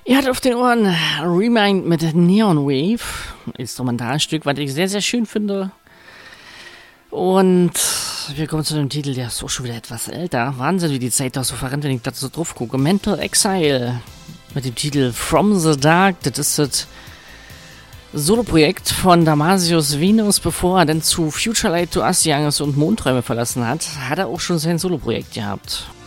Ihr habt auf den Ohren Remind mit Neon Wave, Instrumentalstück, was ich sehr, sehr schön finde. Und wir kommen zu dem Titel, der ist auch schon wieder etwas älter. Wahnsinn, wie die Zeit da so verrennt, wenn ich da so drauf gucke. Mental Exile mit dem Titel From the Dark. Das ist das Soloprojekt von Damasius Venus. Bevor er dann zu Future Light to Us Young ist und Mondträume verlassen hat, hat er auch schon sein Soloprojekt gehabt.